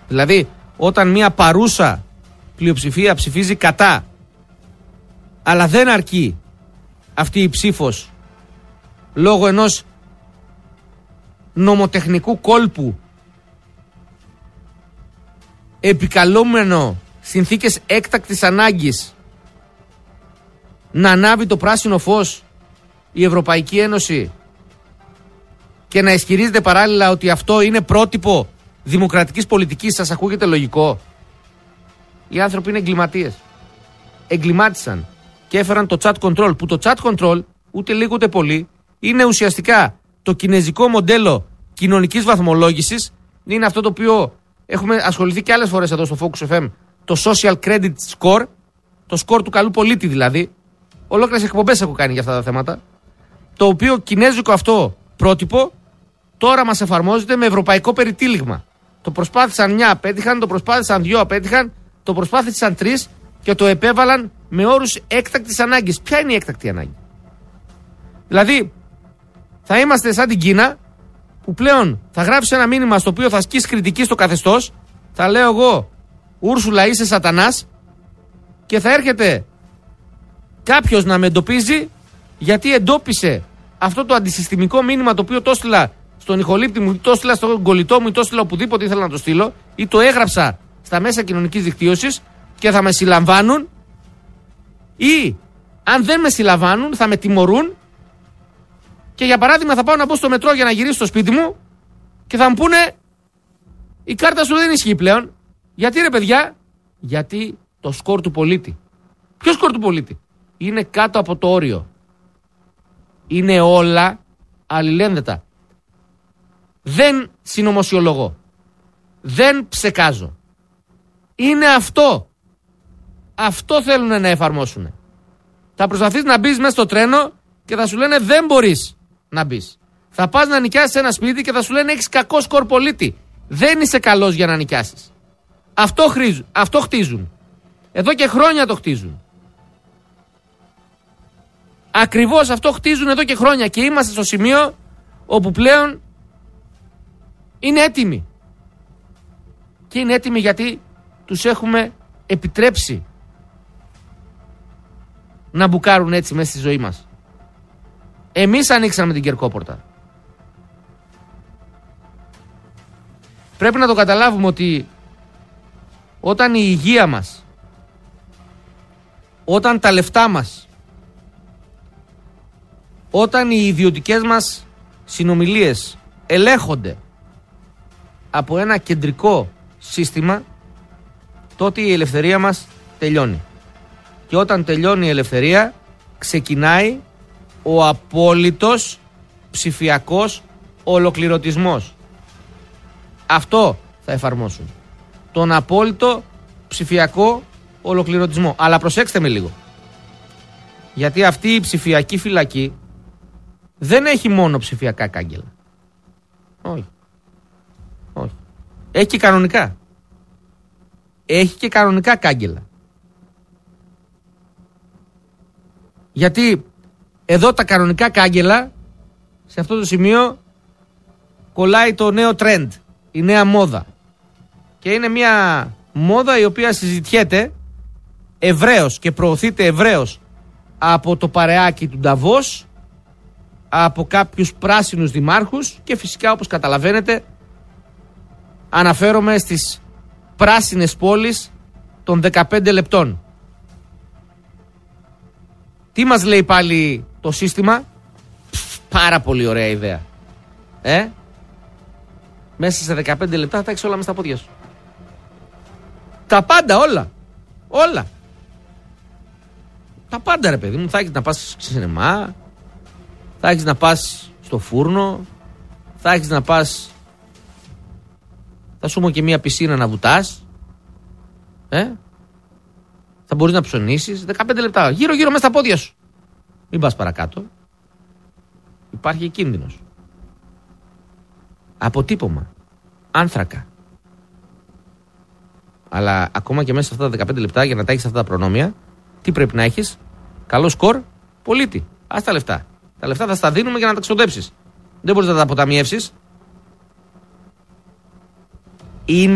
Δηλαδή, όταν μια παρούσα πλειοψηφία ψηφίζει κατά, αλλά δεν αρκεί αυτή η ψήφος λόγω ενός νομοτεχνικού κόλπου επικαλούμενο συνθήκες έκτακτης ανάγκης να ανάβει το πράσινο φως η Ευρωπαϊκή Ένωση και να ισχυρίζεται παράλληλα ότι αυτό είναι πρότυπο δημοκρατικής πολιτικής. Σας ακούγεται λογικό? Οι άνθρωποι είναι εγκληματίες. Εγκλημάτισαν και έφεραν το chat control, που το chat control ούτε λίγο ούτε πολύ είναι ουσιαστικά το κινεζικό μοντέλο κοινωνικής βαθμολόγησης. Είναι αυτό το οποίο έχουμε ασχοληθεί και άλλες φορές εδώ στο Focus FM, το social credit score, το score του καλού πολίτη δηλαδή. Ολόκληρες εκπομπές έχω κάνει για αυτά τα θέματα. Το οποίο κινέζικο αυτό πρότυπο τώρα μας εφαρμόζεται με ευρωπαϊκό περιτύλιγμα. Το προσπάθησαν 9, απέτυχαν, το προσπάθησαν 2, απέτυχαν, το προσπάθησαν 3 και το επέβαλαν με όρους έκτακτης ανάγκης. Ποια είναι η έκτακτη ανάγκη? Δηλαδή, θα είμαστε σαν την Κίνα, που πλέον θα γράψει ένα μήνυμα στο οποίο θα ασκείς κριτική στο καθεστώς, θα λέω εγώ, Ούρσουλα είσαι σατανάς, και θα έρχεται κάποιος να με εντοπίζει γιατί εντόπισε αυτό το αντισυστημικό μήνυμα το οποίο το έστειλα στον ηχολήπτη μου, το έστειλα στον κολλητό μου, το έστειλα οπουδήποτε ήθελα να το στείλω, ή το έγραψα στα μέσα κοινωνικής δικτύωσης, και θα με συλλαμβάνουν, ή αν δεν με συλλαμβάνουν θα με τιμωρούν, και για παράδειγμα θα πάω να μπω στο μετρό για να γυρίσω στο σπίτι μου και θα μου πούνε η κάρτα σου δεν ισχύει πλέον. Γιατί ρε παιδιά? Γιατί το σκορ του πολίτη. Ποιο σκορ του πολίτη? Είναι κάτω από το όριο. Είναι όλα αλληλένδετα. Δεν συνωμοσιολογώ. Δεν ψεκάζω. Είναι αυτό. Αυτό θέλουν να εφαρμόσουν. Θα προσπαθείς να μπεις μέσα στο τρένο και θα σου λένε δεν μπορείς να μπεις. Θα πας να νοικιάσεις ένα σπίτι και θα σου λένε έχεις κακό σκορ πολίτη. Δεν είσαι καλός για να νοικιάσεις. Αυτό χτίζουν. Εδώ και χρόνια το χτίζουν. Ακριβώς αυτό χτίζουν εδώ και χρόνια, και είμαστε στο σημείο όπου πλέον είναι έτοιμοι. Και είναι έτοιμοι γιατί τους έχουμε επιτρέψει να μπουκάρουν έτσι μέσα στη ζωή μας. Εμείς ανοίξαμε την κερκόπορτα. Πρέπει να το καταλάβουμε ότι όταν η υγεία μας, όταν τα λεφτά μας, όταν οι ιδιωτικές μας συνομιλίες ελέγχονται από ένα κεντρικό σύστημα, τότε η ελευθερία μας τελειώνει. Και όταν τελειώνει η ελευθερία, ξεκινάει ο απόλυτος ψηφιακός ολοκληρωτισμός. Αυτό θα εφαρμόσουν. Τον απόλυτο ψηφιακό ολοκληρωτισμό. Αλλά προσέξτε με λίγο. Γιατί αυτή η ψηφιακή φυλακή δεν έχει μόνο ψηφιακά κάγκελα. Όχι. Όχι. Έχει και κανονικά. Έχει και κανονικά κάγκελα. Γιατί εδώ τα κανονικά κάγκελα, σε αυτό το σημείο, κολλάει το νέο trend, η νέα μόδα. Και είναι μια μόδα η οποία συζητιέται ευρέως και προωθείται ευρέως από το παρεάκι του Νταβός, από κάποιους πράσινους δημάρχους και φυσικά, όπως καταλαβαίνετε, αναφέρομαι στις πράσινες πόλεις των 15 λεπτών. Τι μας λέει πάλι το σύστημα? Πάρα πολύ ωραία ιδέα. Μέσα σε 15 λεπτά θα έχεις όλα μες στα πόδια σου. Τα πάντα, όλα. Όλα. Τα πάντα, ρε παιδί μου. Θα έχεις να πας στο σινεμά, θα έχεις να πας στο φούρνο, θα έχεις να πας, θα σου πω και μία πισίνα να βουτάς. Θα μπορείς να ψωνίσεις 15 λεπτά. Γύρω-γύρω μέσα στα πόδια σου. Μην πας παρακάτω. Υπάρχει κίνδυνος. Αποτύπωμα. Άνθρακα. Αλλά ακόμα και μέσα σε αυτά τα 15 λεπτά, για να τα έχεις αυτά τα προνόμια, τι πρέπει να έχεις? Καλό σκορ πολίτη. Ας τα λεφτά. Τα λεφτά θα στα δίνουμε για να τα ξοδέψεις. Δεν μπορείς να τα αποταμιεύσεις. Είναι